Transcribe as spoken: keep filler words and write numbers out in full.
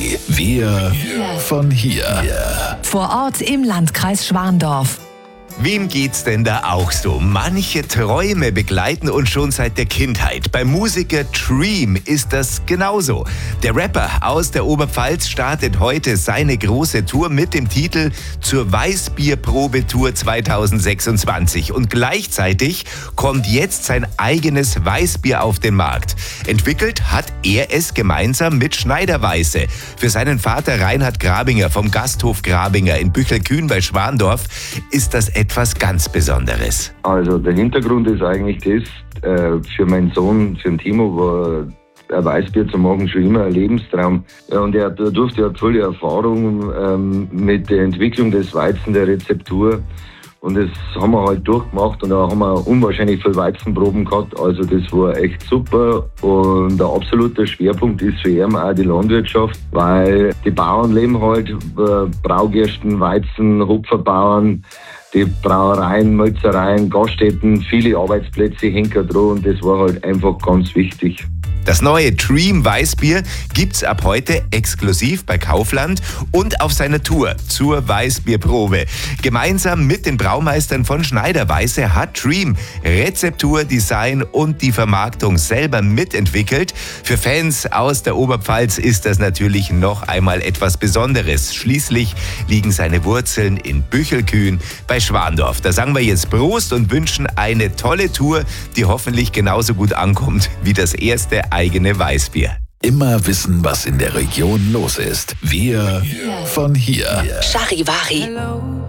Charivari. Wir von hier. Vor Ort im Landkreis Schwandorf. Wem geht's denn da auch so? Manche Träume begleiten uns schon seit der Kindheit. Beim Musiker Dream ist das genauso. Der Rapper aus der Oberpfalz startet heute seine große Tour mit dem Titel zur Weißbierprobe-Tour zweitausendsechsundzwanzig. Und gleichzeitig kommt jetzt sein eigenes Weißbier auf den Markt. Entwickelt hat er es gemeinsam mit Schneider-Weiße. Für seinen Vater Reinhard Grabinger vom Gasthof Grabinger in Büchelkühn bei Schwandorf ist das etwas ganz Besonderes. Also der Hintergrund ist eigentlich das, äh, für meinen Sohn, für den Timo, war ein Weißbier zu machen schon immer ein Lebenstraum. Und er durfte ja volle Erfahrung ähm, mit der Entwicklung des Weizen, der Rezeptur. Und das haben wir halt durchgemacht und da haben wir unwahrscheinlich viele Weizenproben gehabt. Also das war echt super und der absolute Schwerpunkt ist für ihn auch die Landwirtschaft, weil die Bauern leben halt, äh, Braugersten, Weizen, Hopferbauern, die Brauereien, Mölzereien, Gaststätten, viele Arbeitsplätze hängen dran und das war halt einfach ganz wichtig. Das neue Dream Weißbier gibt's ab heute exklusiv bei Kaufland und auf seiner Tour zur Weißbierprobe. Gemeinsam mit den Braumeistern von Schneider-Weiße hat Dream Rezeptur, Design und die Vermarktung selber mitentwickelt. Für Fans aus der Oberpfalz ist das natürlich noch einmal etwas Besonderes. Schließlich liegen seine Wurzeln in Büchelkühn bei Schwandorf. Da sagen wir jetzt Prost und wünschen eine tolle Tour, die hoffentlich genauso gut ankommt wie das erste eigene Weißbier. Immer wissen, was in der Region los ist. Wir von hier. Charivari.